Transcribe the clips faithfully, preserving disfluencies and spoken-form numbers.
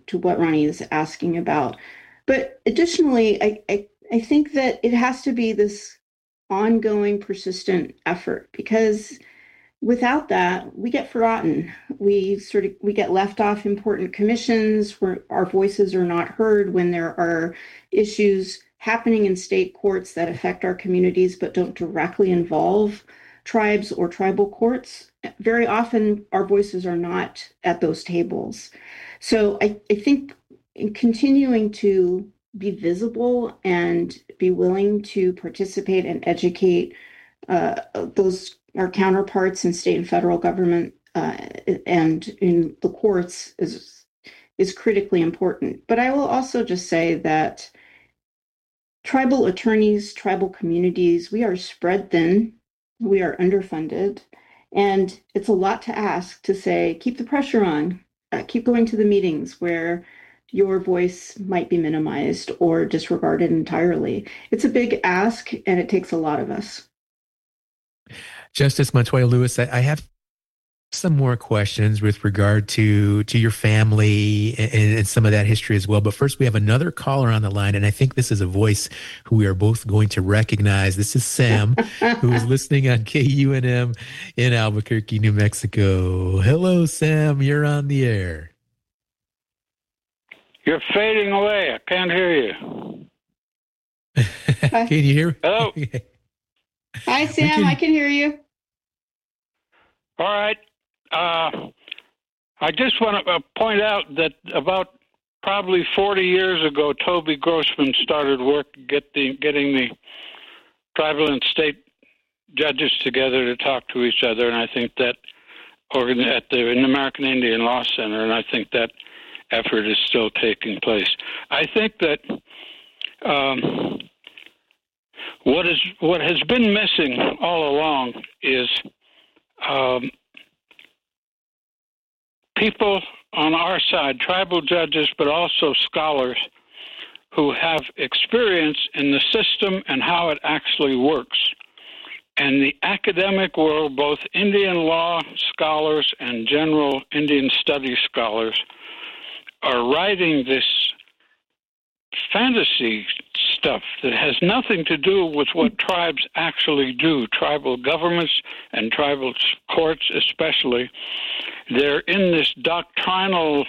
to what Ronnie is asking about. But additionally, I, I, I think that it has to be this ongoing, persistent effort because without that, we get forgotten. We sort of we get left off important commissions where our voices are not heard when there are issues happening in state courts that affect our communities but don't directly involve tribes or tribal courts. Very often, our voices are not at those tables. So I, I think in continuing to be visible and be willing to participate and educate uh, those our counterparts in state and federal government uh, and in the courts is is critically important. But I will also just say that tribal attorneys, tribal communities, we are spread thin, we are underfunded, and it's a lot to ask to say, keep the pressure on, uh, keep going to the meetings where your voice might be minimized or disregarded entirely. It's a big ask, and it takes a lot of us. Justice Montoya Lewis, I, I have some more questions with regard to to your family and, and some of that history as well. But first, we have another caller on the line, and I think this is a voice who we are both going to recognize. This is Sam, who is listening on K U N M in Albuquerque, New Mexico. Hello, Sam. You're on the air. You're fading away. I can't hear you. Can you hear me? Hello. Hi, Sam. Can... I can hear you. All right. Uh, I just want to uh, point out that about probably forty years ago, Toby Grossman started work get the, getting the tribal and state judges together to talk to each other, and I think that organ at the, in the American Indian Law Center, and I think that effort is still taking place. I think that um, what is what has been missing all along is um, people on our side, tribal judges, but also scholars who have experience in the system and how it actually works. And the academic world, both Indian law scholars and general Indian studies scholars, are writing this fantasy stuff that has nothing to do with what tribes actually do, tribal governments and tribal courts especially. They're in this doctrinal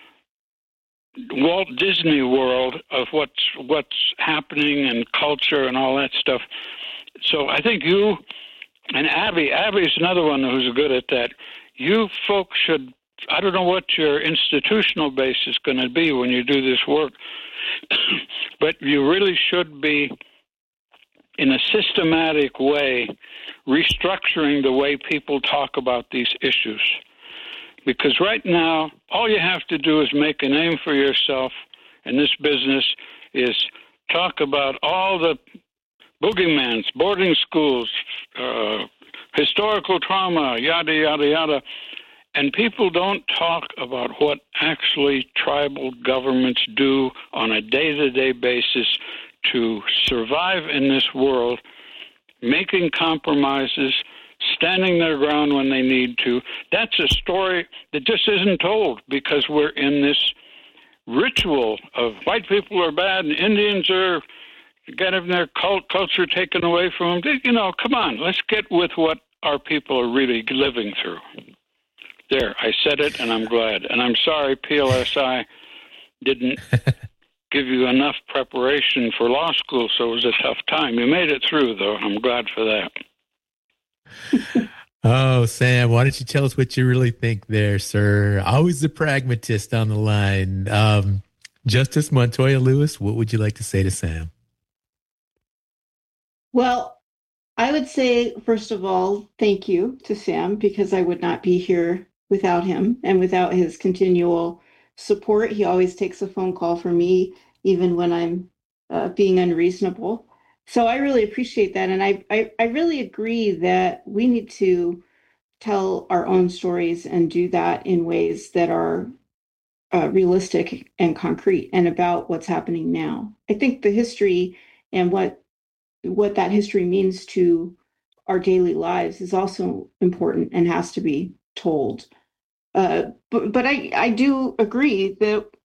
Walt Disney world of what's what's happening and culture and all that stuff. So I think you and Abby, Abby's another one who's good at that. You folks should, I don't know what your institutional base is going to be when you do this work, but you really should be, in a systematic way, restructuring the way people talk about these issues. Because right now, all you have to do is make a name for yourself in this business, is talk about all the boogeymans, boarding schools, uh, historical trauma, yada, yada, yada. And people don't talk about what actually tribal governments do on a day-to-day basis to survive in this world, making compromises, standing their ground when they need to. That's a story that just isn't told because we're in this ritual of white people are bad and Indians are getting their cult culture taken away from them. You know, come on, let's get with what our people are really living through. There, I said it, and I'm glad. And I'm sorry P L S I didn't give you enough preparation for law school, so it was a tough time. You made it through, though. I'm glad for that. Oh, Sam, why don't you tell us what you really think there, sir? Always the pragmatist on the line. Um, Justice Montoya Lewis, what would you like to say to Sam? Well, I would say, first of all, thank you to Sam, because I would not be here without him and without his continual support. He always takes a phone call for me, even when I'm uh, being unreasonable. So I really appreciate that. And I, I, I really agree that we need to tell our own stories and do that in ways that are uh, realistic and concrete and about what's happening now. I think the history and what what that history means to our daily lives is also important and has to be told. Uh, but but I, I do agree that